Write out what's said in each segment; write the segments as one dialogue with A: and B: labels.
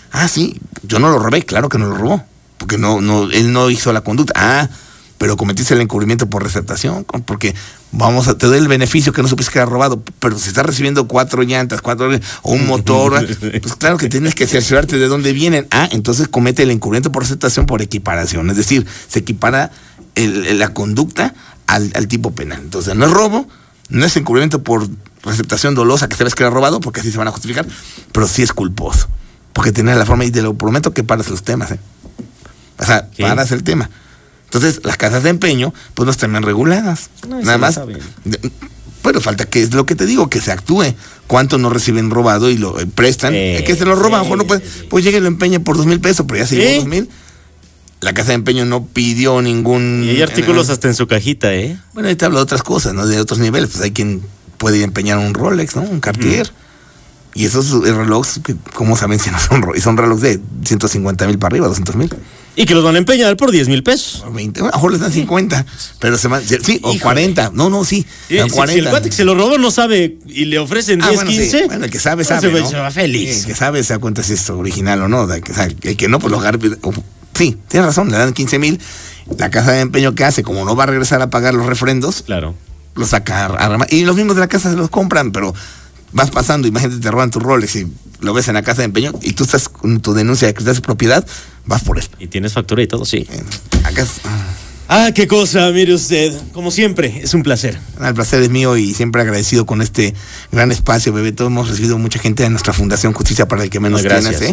A: Ah, sí, yo no lo robé, claro que no lo robó, porque él no hizo la conducta. Ah, pero cometiste el encubrimiento por receptación, porque te doy el beneficio que no supiste que era robado, pero si estás recibiendo 4 llantas, o un motor, pues claro que tienes que cerciorarte de dónde vienen. Ah, entonces comete el encubrimiento por receptación por equiparación, es decir, se equipara la conducta al tipo penal. Entonces no es robo, no es encubrimiento por receptación dolosa que sabes que era robado, porque así se van a justificar, pero sí es culposo, porque tienes la forma, y te lo prometo que paras los temas, o sea, ¿qué? Paras el tema. Entonces, las casas de empeño, pues no están bien reguladas. No, nada más. Pero falta que es lo que te digo, que se actúe. ¿Cuántos no reciben robado y lo prestan? Que se lo roban, no puede, pues llegue y lo empeña por 2,000 pesos, pero ya se llevó 2,000. La casa de empeño no pidió ningún...
B: Y hay artículos hasta en su cajita,
A: Bueno, ahí te hablo de otras cosas, ¿no? De otros niveles. Pues hay quien puede empeñar un Rolex, ¿no? Un Cartier. Y esos relojes, ¿cómo saben si no son relojes? Son relojes de 150,000 para arriba, 200,000.
B: Y que los van a empeñar por 10,000 pesos.
A: Por 20, a lo mejor les dan 50, pero sí, o 40. No, sí.
B: Si el cuate que se lo robó no sabe y le ofrecen 10,
A: bueno,
B: 15.
A: Sí. Bueno, el que sabe, ¿no?
B: Se va feliz.
A: El que sabe se da cuenta si es original o no. El que no, pues lo agarra. Sí, tienes razón, le dan 15,000. La casa de empeño que hace, como no va a regresar a pagar los refrendos,
B: claro,
A: lo saca a ramar. Y los mismos de la casa se los compran, pero vas pasando, imagínate, te roban tus Rolex y lo ves en la casa de empeño y tú estás con tu denuncia de que estás de propiedad, vas por él.
B: Y tienes factura y todo, sí.
A: Acá
B: qué cosa, mire usted. Como siempre, es un placer.
A: El placer es mío y siempre agradecido con este gran espacio, Bebeto. Hemos recibido mucha gente de nuestra Fundación Justicia para el que menos tienes,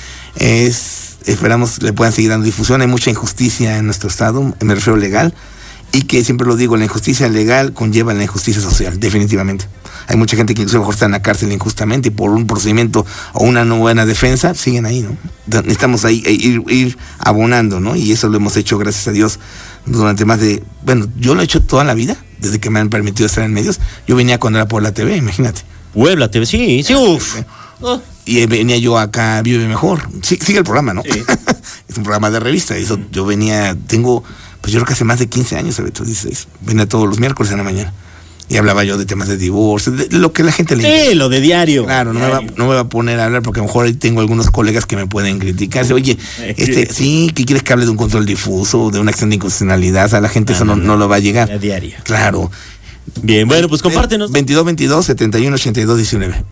A: Esperamos le puedan seguir dando difusión. Hay mucha injusticia en nuestro estado, me refiero legal, y que siempre lo digo, la injusticia legal conlleva la injusticia social, definitivamente. Hay mucha gente que incluso mejor está en la cárcel injustamente y por un procedimiento o una no buena defensa, siguen ahí, ¿no? Necesitamos ahí ir abonando, ¿no? Y eso lo hemos hecho, gracias a Dios, durante más de... Bueno, yo lo he hecho toda la vida, desde que me han permitido estar en medios. Yo venía cuando era por la TV, imagínate.
B: Puebla TV, sí, uff.
A: Y venía yo acá, Vive Mejor. Sí, sigue el programa, ¿no? Sí. Es un programa de revista. Eso yo venía, pues yo creo que hace más de 15 años, 16. Venía todos los miércoles en la mañana. Y hablaba yo de temas de divorcio, de lo que la gente le interesa.
B: Sí, lo de diario.
A: Claro, no me va a poner a hablar porque a lo mejor ahí tengo algunos colegas que me pueden criticar. Oye, sí, ¿qué quieres que hable de un control difuso, de una acción de inconstitucionalidad? O sea, la gente eso no lo va a llegar.
B: A diario.
A: Claro.
B: Bien, bueno, pues compártenos.
A: 2222-718219.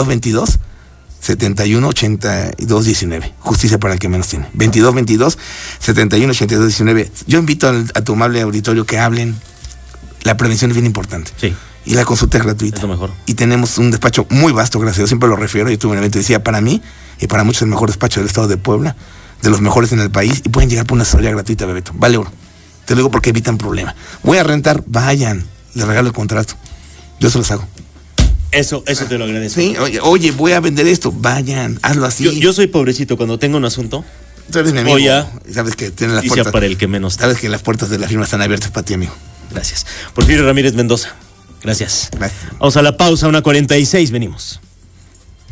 A: 2222-718219. Justicia para el que menos tiene. 2222-718219. Yo invito a tu amable auditorio que hablen. La prevención es bien importante.
B: Sí.
A: Y la consulta es gratuita.
B: Es lo mejor.
A: Y tenemos un despacho muy vasto, gracias a Dios, siempre lo refiero. Yo tuve un evento y decía, para mí y para muchos, el mejor despacho del estado de Puebla, de los mejores en el país, y pueden llegar por una asesoría gratuita, Bebeto. Vale oro. Te lo digo porque evitan problemas. Voy a rentar, vayan, les regalo el contrato. Yo se los hago.
B: Eso te lo agradezco.
A: Sí, oye, voy a vender esto, vayan, hazlo así.
B: Yo soy pobrecito, cuando tengo un asunto.
A: Tú eres mi amigo.
B: Oye,
A: sabes que tienen las puertas.
B: Para el que menos.
A: Sabes que las puertas de la firma están abiertas para ti, amigo.
B: Gracias. Porfirio Ramírez Mendoza. Gracias. Vamos a la pausa, 1:46, venimos.